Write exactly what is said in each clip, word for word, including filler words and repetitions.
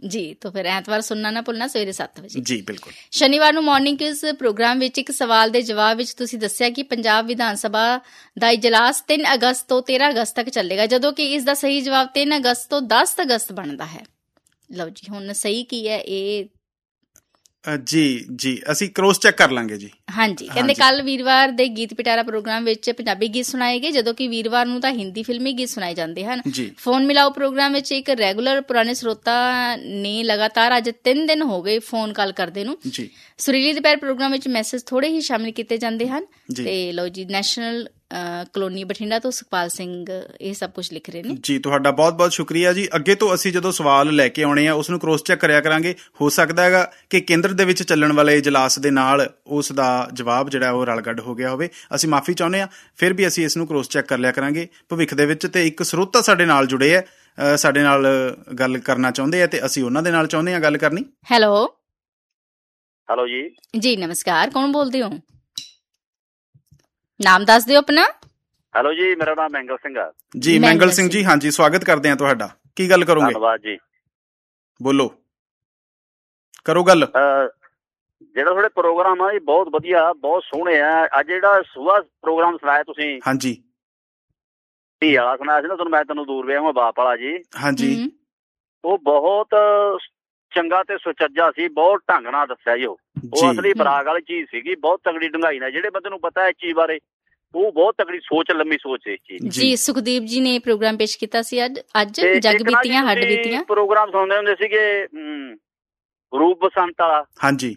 ਜੀ। ਤਾਂ ਫਿਰ ਐਤਵਾਰ ਸੁਣਨਾ ਨਾ ਭੁੱਲਣਾ, ਸਵੇਰੇ ਸੱਤ ਵਜੇ। ਜੀ ਬਿਲਕੁਲ। ਸ਼ਨੀਵਾਰ ਨੂੰ ਮਾਰਨਿੰਗ ਕਿਊਜ਼ ਪ੍ਰੋਗਰਾਮ ਵਿੱਚ ਇੱਕ ਸਵਾਲ ਦੇ ਜਵਾਬ ਵਿੱਚ ਤੁਸੀਂ ਦੱਸਿਆ ਕਿ ਪੰਜਾਬ ਵਿਧਾਨ ਸਭਾ ਦਾ ਇਜਲਾਸ ਤਿੰਨ ਅਗਸਤ ਤੋਂ ਤੇਰਾਂ ਅਗਸਤ ਤੱਕ ਚੱਲੇਗਾ, ਜਦੋਂ ਕਿ ਇਸ ਦਾ ਸਹੀ ਜਵਾਬ ਤਿੰਨ ਅਗਸਤ ਤੋਂ ਦਸ ਅਗਸਤ ਬਣਦਾ ਹੈ। ਲਓ ਜੀ, ਹੁਣ ਸਹੀ ਕੀ ਹੈ ਇਹ ਜੀ ਜੀ ਅਸੀਂ ਕ੍ਰੋਸ ਚੈੱਕ ਕਰ ਲਾਂਗੇ ਜੀ। ਹਾਂਜੀ, ਕਹਿੰਦੇ ਕੱਲ ਵੀਰਵਾਰ ਦੇ ਗੀਤ ਪਿਟਾਰਾ ਪ੍ਰੋਗਰਾਮ ਵਿੱਚ ਪੰਜਾਬੀ ਗੀਤ ਸੁਣਾਏ ਗਏ, ਜਦੋਂ ਕਿ ਵੀਰਵਾਰ ਨੂੰ ਤਾਂ ਹਿੰਦੀ ਫਿਲਮੀ ਗੀਤ ਸੁਣਾਏ ਜਾਂਦੇ ਹਨ। ਫੋਨ ਮਿਲਾਓ ਪ੍ਰੋਗਰਾਮ ਵਿੱਚ ਇੱਕ ਰੈਗੂਲਰ ਪੁਰਾਣੇ ਸਰੋਤਾ ਨੇ ਲਗਾਤਾਰ ਅੱਜ ਤਿੰਨ ਦਿਨ ਹੋ ਗਏ ਫੋਨ ਕਾਲ ਕਰਦੇ ਨੂੰ। ਸੁਰੀਲੀ ਦੁਪਹਿਰ ਪ੍ਰੋਗਰਾਮ ਵਿੱਚ ਮੈਸੇਜ ਥੋੜੇ ਹੀ ਸ਼ਾਮਿਲ ਕੀਤੇ ਜਾਂਦੇ ਹਨ। ਤੇ ਲਓ ਜੀ, ਨੈਸ਼ਨਲ ਕਲੋਨੀ ਬਠਿੰਡਾ ਤੋਂ ਸੁਖਪਾਲ ਸਿੰਘ ਇਹ ਸਭ ਕੁਝ ਲਿਖ ਰਹੇ ਨੇ ਜੀ। ਤੁਹਾਡਾ ਬਹੁਤ ਬਹੁਤ ਸ਼ੁਕਰੀਆ ਜੀ। ਅੱਗੇ ਤੋਂ ਅਸੀਂ ਜਦੋਂ ਸਵਾਲ ਲੈ ਕੇ ਆਉਣੇ ਆ ਉਸ ਨੂੰ ਕ੍ਰੋਸ ਚੈੱਕ ਕਰਿਆ ਕਰਾਂਗੇ। ਹੋ ਸਕਦਾ ਹੈਗਾ ਕਿ ਕੇਂਦਰ ਦੇ ਵਿੱਚ ਚੱਲਣ ਵਾਲੇ ਇਜਲਾਸ ਦੇ ਨਾਲ ਉਸ ਦਾ ਜਵਾਬ ਜਿਹੜਾ ਉਹ ਰਲਗੱਡ ਹੋ ਗਿਆ ਹੋਵੇ। ਅਸੀਂ ਮਾਫੀ ਚਾਹੁੰਦੇ ਹਾਂ, ਫਿਰ ਵੀ ਅਸੀਂ ਇਸ ਨੂੰ ਕ੍ਰੋਸ ਚੈੱਕ ਕਰ ਲਿਆ ਕਰਾਂਗੇ ਭਵਿੱਖ ਦੇ ਵਿੱਚ। ਤੇ ਇੱਕ ਸਰੋਤਾ ਸਾਡੇ ਨਾਲ ਜੁੜੇ ਹੈ, ਸਾਡੇ ਨਾਲ ਗੱਲ ਕਰਨਾ ਚਾਹੁੰਦੇ ਆ ਤੇ ਅਸੀਂ ਉਹਨਾਂ ਦੇ ਨਾਲ ਚਾਹੁੰਦੇ ਹਾਂ ਗੱਲ ਕਰਨੀ। ਹੈਲੋ ਹੈਲੋ ਜੀ। ਜੀ ਨਮਸਕਾਰ, ਕੌਣ ਬੋਲਦੇ ਹੋ? ਨਾਮ ਦੱਸ ਦਿਓ ਆਪਣਾ। ਹੈਲੋ ਜੀ, ਮੇਰਾ ਨਾਮ ਮੈਂਗਲ ਸਿੰਘ ਆ ਜੀ। ਮੈਂਗਲ ਸਿੰਘ ਜੀ, ਹਾਂਜੀ ਸਵਾਗਤ ਕਰਦੇ ਹਾਂ ਤੁਹਾਡਾ। ਕੀ ਗੱਲ ਕਰੋਗੇ? ਧੰਨਵਾਦ ਜੀ। ਬੋਲੋ, ਕਰੋ ਗੱਲ। ਜਿਹੜਾ ਤੁਹਾਡੇ ਪ੍ਰੋਗਰਾਮ ਆ ਇਹ ਬਹੁਤ ਵਧੀਆ, ਬਹੁਤ ਸੋਹਣੇ ਆ। ਅੱਜ ਜਿਹੜਾ ਸੁਬਾਹ ਪ੍ਰੋਗਰਾਮ ਸੁਣਾਇਆ ਤੁਸੀਂ, ਹਾਂਜੀ ਧੀ ਵਾਲਾ ਸੁਣਾਇਆ ਸੀ ਨਾ ਤੁਹਾਨੂੰ, ਮੈਂ ਤੈਨੂੰ ਦੂਰ ਵੇਖਾਂ ਬਾਪ ਵਾਲਾ ਜੀ। ਹਾਂਜੀ, ਉਹ ਬਹੁਤ ਚੰਗਾ ਤੇ ਸੁਚੱਜਾ ਸੀ, ਬਹੁਤ ਢੰਗ ਨਾਲ ਦੱਸਿਆ ਜੀ। ਉਹ ਉਹ ਅਸਲੀ ਬਰਾਗ ਵਾਲੀ ਚੀਜ਼ ਸੀਗੀ, ਬਹੁਤ ਤਗੜੀ ਢੰਗਾਈ ਨਾਲ। ਜਿਹੜੇ ਬੰਦੇ ਨੂੰ ਪਤਾ ਇਸ ਚੀਜ਼ ਬਾਰੇ, ਉਹ ਬਹੁਤ ਤਗੜੀ ਸੋਚ, ਲੰਮੀ ਸੋਚ ਇਸ ਚੀਜ਼ ਜੀ। ਸੁਖਦੀਪ ਜੀ ਨੇ ਪ੍ਰੋਗਰਾਮ ਪੇਸ਼ ਕੀਤਾ ਸੀ ਅੱਜ ਅੱਜ ਜਗ ਬੀਤੀਆਂ ਹੱਡ ਬੀਤੀਆਂ ਪ੍ਰੋਗਰਾਮ ਸੁਣਦੇ ਹੁੰਦੇ ਸੀਗੇ, ਰੂਪ ਬਸੰਤ ਵਾਲਾ। ਹਾਂਜੀ,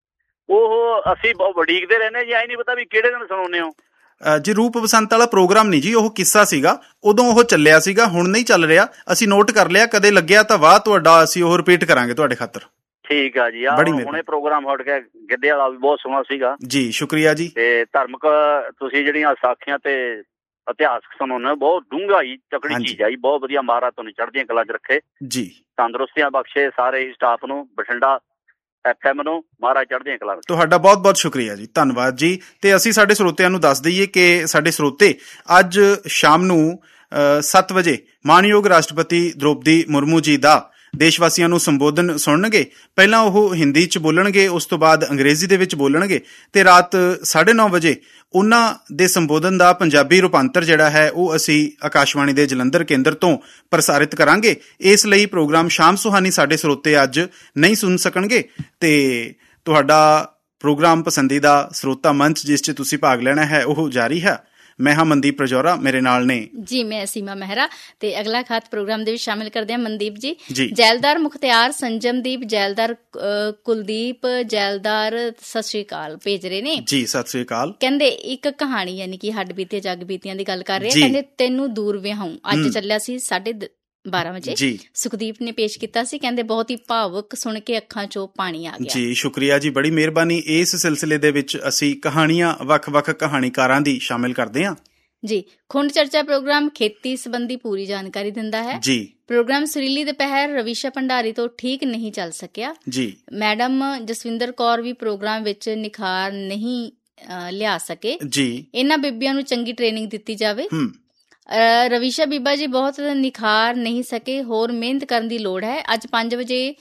ਉਹ ਅਸੀਂ ਬਹੁਤ ਉਡੀਕਦੇ ਰਹਿੰਦੇ ਜੀ। ਐ ਨਹੀਂ ਪਤਾ ਵੀ ਕਿਹੜੇ ਦਿਨ ਸੁਣਾਉਂਦੇ ਹੋ ਜੀ। ਰੂਪ ਬਸੰਤ ਵਾਲਾ ਪ੍ਰੋਗਰਾਮ ਨਹੀਂ ਜੀ, ਉਹ ਕਿੱਸਾ ਸੀਗਾ। ਉਦੋਂ ਉਹ ਚੱਲਿਆ ਸੀਗਾ, ਹੁਣ ਨਹੀਂ ਚੱਲ ਰਿਹਾ। ਅਸੀਂ ਨੋਟ ਕਰ ਲਿਆ, ਕਦੇ ਲੱਗਿਆ ਤਾਂ ਵਾਹ ਤੁਹਾਡਾ, ਅਸੀਂ ਉਹ ਰਿਪੀਟ ਕਰਾਂਗੇ ਤੁਹਾਡੇ ਖਾਤਰ। ਠੀਕ ਆ ਜੀ। ਹੁਣੇ ਪ੍ਰੋਗਰਾਮ ਹਟ ਗਿਆ, ਗਿੱਧੇ ਵਾਲਾ ਵੀ ਬਹੁਤ ਸੋਹਣਾ ਸੀਗਾ ਜੀ। ਸ਼ੁਕਰੀਆ ਜੀ। ਤੇ ਧਾਰਮਿਕ ਤੁਸੀਂ ਜਿਹੜੀਆਂ ਸਾਖੀਆਂ ਤੇ ਇਤਿਹਾਸਕ ਸੁਣਾਉਂਦੇ, ਬਹੁਤ ਡੂੰਘਾਈ ਤਕੜੀ ਚੀਜ਼ ਆਈ, ਬਹੁਤ ਵਧੀਆ। ਮਹਾਰਾਜ ਤੁਹਾਨੂੰ ਚੜ੍ਹਦੀਆਂ ਕਲਾਂ ਚ ਰੱਖੇ ਜੀ, ਤੰਦਰੁਸਤੀਆਂ ਬਖਸ਼ੇ ਸਾਰੇ ਹੀ ਸਟਾਫ ਨੂੰ, ਬਠਿੰਡਾ ਐਫ ਐਮ ਨੂੰ ਮਹਾਰਾਜ ਚੜ੍ਹਦੀਆਂ ਕਲਾਂ। ਤੁਹਾਡਾ ਬਹੁਤ ਬਹੁਤ ਸ਼ੁਕਰੀਆ ਜੀ, ਧੰਨਵਾਦ ਜੀ। ਤੇ ਅਸੀਂ ਸਾਡੇ ਸਰੋਤਿਆਂ ਨੂੰ ਦੱਸ ਦਈਏ ਕਿ ਸਾਡੇ ਸਰੋਤੇ ਅੱਜ ਸ਼ਾਮ ਨੂੰ ਸੱਤ ਵਜੇ ਮਾਨਯੋਗ ਰਾਸ਼ਟਰਪਤੀ ਦ੍ਰੋਪਦੀ ਮੁਰਮੂ ਜੀ ਦਾ ਦੇਸ਼ ਵਾਸੀਆਂ ਨੂੰ ਸੰਬੋਧਨ ਸੁਣਨਗੇ। ਪਹਿਲਾਂ ਉਹ ਹਿੰਦੀ ਚ ਬੋਲਣਗੇ, ਉਸ ਤੋਂ ਬਾਅਦ ਅੰਗਰੇਜ਼ੀ ਦੇ ਵਿੱਚ ਬੋਲਣਗੇ ਤੇ ਰਾਤ ਸਾਢੇ ਨੌ ਵਜੇ ਉਹਨਾਂ ਦੇ ਸੰਬੋਧਨ ਦਾ ਪੰਜਾਬੀ ਰੂਪਾਂਤਰ ਜਿਹੜਾ ਹੈ ਉਹ ਅਸੀਂ ਆਕਾਸ਼ਵਾਣੀ ਦੇ ਜਲੰਧਰ ਕੇਂਦਰ ਤੋਂ ਪ੍ਰਸਾਰਿਤ ਕਰਾਂਗੇ। ਇਸ ਲਈ ਪ੍ਰੋਗਰਾਮ ਸ਼ਾਮ ਸੁਹਾਨੀ ਸਾਡੇ ਸਰੋਤੇ ਅੱਜ ਨਹੀਂ ਸੁਣ ਸਕਣਗੇ। ਤੇ ਤੁਹਾਡਾ ਪ੍ਰੋਗਰਾਮ ਪਸੰਦੀਦਾ ਸਰੋਤਾ ਮੰਚ ਜਿਸ ਚ ਤੁਸੀਂ ਭਾਗ ਲੈਣਾ ਹੈ ਉਹ ਜਾਰੀ ਹੈ। ਮੈਂ ਹਾਂ ਮਨਦੀਪ ਰਜੌਰਾ, ਮੇਰੇ ਨਾਲ ਨੇ ਜੀ ਮੈਂ ਸੀਮਾ ਮਹਿਰਾ। ਤੇ ਅਗਲਾ ਖਾਤ ਪ੍ਰੋਗਰਾਮ ਦੇ ਵਿੱਚ ਸ਼ਾਮਿਲ ਕਰਦੇ ਹਾਂ ਮਨਦੀਪ ਜੀ। ਜੈਲਦਾਰ ਮੁਖਤਿਆਰ, ਸੰਜਮਦੀਪ, ਜੈਲਦਾਰ ਕੁਲਦੀਪ, ਜੈਲਦਾਰ ਸਤਿ ਸ੍ਰੀ ਅਕਾਲ ਭੇਜ ਰਹੇ ਨੇ ਜੀ। ਸਤਿ ਸ੍ਰੀ ਅਕਾਲ। ਕਹਿੰਦੇ ਇੱਕ ਕਹਾਣੀ ਯਾਨੀ ਕਿ ਹੱਡ ਬੀਤੇ ਜਗ ਬੀਤੀਆਂ ਦੀ ਗੱਲ ਕਰ ਰਹੇ ਆ। ਕਹਿੰਦੇ ਤੈਨੂੰ ਦੂਰ ਵਿਆਹੂੰ ਅੱਜ ਚੱਲਿਆ ਸੀ ਸਾਢੇ ਬਾਰਾਂ ਵਜੇ ਸੁਖਦੀਪ ਨੇ ਪੇਸ਼ ਕੀਤਾ ਸੀ। ਕਹਿੰਦੇ ਬਹੁਤ ਹੀ ਭਾਵੁਕ, ਸੁਣ ਕੇ ਅੱਖਾਂ ਚੋਂ ਪਾਣੀ ਆ ਗਿਆ ਜੀ। ਸ਼ੁਕਰੀਆ ਜੀ, ਬੜੀ ਮਿਹਰਬਾਨੀ। ਇਸ ਸਿਲਸਿਲੇ ਦੇ ਵਿੱਚ ਅਸੀਂ ਕਹਾਣੀਆਂ ਵੱਖ-ਵੱਖ ਕਹਾਣੀਕਾਰਾਂ ਦੀ ਸ਼ਾਮਿਲ ਕਰਦੇ ਹਾਂ ਜੀ। ਖੁੰਡ ਚਰਚਾ ਪ੍ਰੋਗਰਾਮ ਖੇਤੀ ਸੰਬੰਧੀ ਪੂਰੀ ਜਾਣਕਾਰੀ ਦਿੰਦਾ ਹੈ ਜੀ। ਪ੍ਰੋਗਰਾਮ ਸੁਰੀਲੀ ਦੁਪਹਿਰ ਰਵੀਸ਼ਾ ਭੰਡਾਰੀ ਤੋਂ ਠੀਕ ਨਹੀਂ ਚੱਲ ਸਕਿਆ ਜੀ। ਮੈਡਮ ਜਸਵਿੰਦਰ ਕੌਰ ਵੀ ਪ੍ਰੋਗਰਾਮ ਵਿੱਚ ਨਿਖਾਰ ਨਹੀਂ ਲਿਆ ਸਕੇ ਜੀ। ਇਹਨਾਂ ਬੀਬੀਆਂ ਨੂੰ ਚੰਗੀ ਟ੍ਰੇਨਿੰਗ ਦਿੱਤੀ ਜਾਵੇ। ਰਵੀਸ਼ਾ ਬੀਬਾ ਜੀ ਬਹੁਤ ਨਿਖਾਰ ਨਹੀਂ ਸਕੇ, ਹੋਰ ਮਿਹਨਤ ਕਰਨ ਦੀ ਲੋੜ ਹੈ। ਅੱਜ ਪੰਜ ਵਜੇ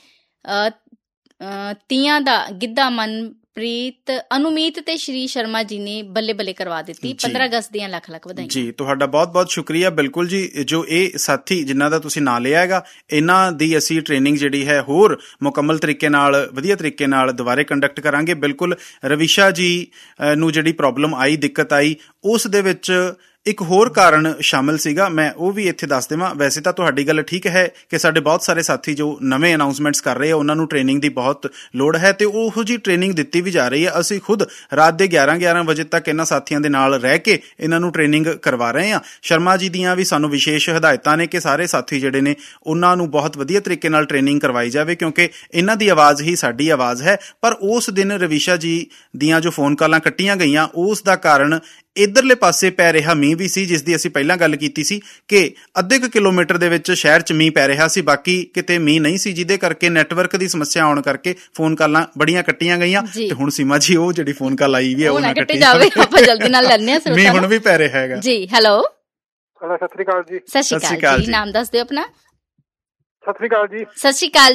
ਤੀਆਂ ਦਾ ਗਿੱਧਾ ਮਨਪ੍ਰੀਤ, ਅਨੁਮੀਤ ਤੇ ਸ਼੍ਰੀ ਸ਼ਰਮਾ ਜੀ ਨੇ ਬੱਲੇ ਬੱਲੇ ਕਰਵਾ ਦਿੱਤੀ। ਪੰਦਰਾਂ ਅਗਸਤ ਦੀਆਂ ਲੱਖ ਲੱਖ ਵਧਾਈਆਂ ਜੀ। ਤੁਹਾਡਾ ਬਹੁਤ ਬਹੁਤ ਸ਼ੁਕਰੀਆ। ਬਿਲਕੁਲ ਜੀ, ਜੋ ਇਹ ਸਾਥੀ ਜਿਨ੍ਹਾਂ ਦਾ ਤੁਸੀਂ ਨਾਂ ਲਿਆ ਹੈਗਾ, ਇਹਨਾਂ ਦੀ ਅਸੀਂ ਟ੍ਰੇਨਿੰਗ ਜਿਹੜੀ ਹੈ ਹੋਰ ਮੁਕੰਮਲ ਤਰੀਕੇ ਨਾਲ, ਵਧੀਆ ਤਰੀਕੇ ਨਾਲ ਦੁਬਾਰੇ ਕੰਡਕਟ ਕਰਾਂਗੇ। ਬਿਲਕੁਲ ਰਵੀਸ਼ਾ ਜੀ ਨੂੰ ਜਿਹੜੀ ਪ੍ਰੋਬਲਮ ਆਈ, ਦਿੱਕਤ ਆਈ, ਉਸ ਦੇ ਵਿੱਚ ਇੱਕ ਹੋਰ ਕਾਰਨ ਸ਼ਾਮਿਲ ਸੀਗਾ। ਮੈਂ ਉਹ ਵੀ ਇੱਥੇ ਦੱਸ ਦੇਵਾਂ। ਵੈਸੇ ਤਾਂ ਤੁਹਾਡੀ ਗੱਲ ਠੀਕ ਹੈ ਕਿ ਸਾਡੇ ਬਹੁਤ ਸਾਰੇ ਸਾਥੀ ਜੋ ਨਵੇਂ ਅਨਾਊਂਸਮੈਂਟਸ ਕਰ ਰਹੇ ਆ ਉਹਨਾਂ ਨੂੰ ਟ੍ਰੇਨਿੰਗ ਦੀ ਬਹੁਤ ਲੋੜ ਹੈ ਤੇ ਉਹੋ ਜਿਹੀ ਟ੍ਰੇਨਿੰਗ ਦਿੱਤੀ ਵੀ ਜਾ ਰਹੀ ਹੈ। ਅਸੀਂ ਖੁਦ ਰਾਤ ਦੇ ਗਿਆਰਾਂ ਗਿਆਰਾਂ ਵਜੇ ਤੱਕ ਇਹਨਾਂ ਸਾਥੀਆਂ ਦੇ ਨਾਲ ਰਹਿ ਕੇ ਇਹਨਾਂ ਨੂੰ ਟ੍ਰੇਨਿੰਗ ਕਰਵਾ ਰਹੇ ਹਾਂ। ਸ਼ਰਮਾ ਜੀ ਦੀਆਂ ਵੀ ਸਾਨੂੰ ਵਿਸ਼ੇਸ਼ ਹਦਾਇਤਾਂ ਨੇ ਕਿ ਸਾਰੇ ਸਾਥੀ ਜਿਹੜੇ ਨੇ ਉਹਨਾਂ ਨੂੰ ਬਹੁਤ ਵਧੀਆ ਤਰੀਕੇ ਨਾਲ ਟ੍ਰੇਨਿੰਗ ਕਰਵਾਈ ਜਾਵੇ, ਕਿਉਂਕਿ ਇਹਨਾਂ ਦੀ ਆਵਾਜ਼ ਹੀ ਸਾਡੀ ਆਵਾਜ਼ ਹੈ। ਪਰ ਉਸ ਦਿਨ ਰਵੀਸ਼ਾ ਜੀ ਦੀਆਂ ਜੋ ਫੋਨ ਕਾਲਾਂ ਕੱਟੀਆਂ ਗਈਆਂ, ਉਸ ਦਾ ਕਾਰਨ ਇੱਧਰਲੇ ਪਾਸੇ ਪੈ ਰਿਹਾ ਮੀਂਹ ਵੀ ਸੀ, ਜਿਸ ਦੀ ਅਸੀਂ ਪਹਿਲਾਂ ਗੱਲ ਕੀਤੀ ਸੀ ਕਿ ਅੱਧੇ ਕੁ ਕਿਲੋਮੀਟਰ ਦੇ ਵਿੱਚ ਸ਼ਹਿਰ 'ਚ ਮੀਂਹ ਪੈ ਰਿਹਾ ਸੀ, ਬਾਕੀ ਕਿਤੇ ਮੀਂਹ ਨਹੀਂ ਸੀ, ਜਿਹਦੇ ਕਰਕੇ ਨੈਟਵਰਕ ਦੀ ਸਮੱਸਿਆ ਆਉਣ ਕਰਕੇ ਫੋਨ ਕਾਲਾਂ ਬੜੀਆਂ ਕੱਟੀਆਂ ਗਈਆਂ। ਤੇ ਹੁਣ ਸੀਮਾ ਜੀ ਉਹ ਜਿਹੜੀ ਫੋਨ ਕਾਲ ਆਈ ਵੀ ਹੈ ਉਹ ਨਾ ਕੱਟੀ ਜਾਵੇ, ਆਪਾਂ ਜਲਦੀ ਨਾਲ ਲੈਣੇ ਆ। ਮੀਂਹ ਹੁਣ ਵੀ ਪੈ ਰਿਹਾ ਹੈਗਾ ਜੀ। ਹੈਲੋ ਸਤਿ ਸ਼੍ਰੀ ਅਕਾਲ ਜੀ। ਸਤਿ ਸ਼੍ਰੀ ਅਕਾਲ ਜੀ। ਨਾਮ ਦੱਸ ਦਿਓ ਆਪਣਾ। ਸਤਿ ਸ਼੍ਰੀ ਅਕਾਲ ਜੀ। ਸਤਿ ਸ਼੍ਰੀ ਅਕਾਲ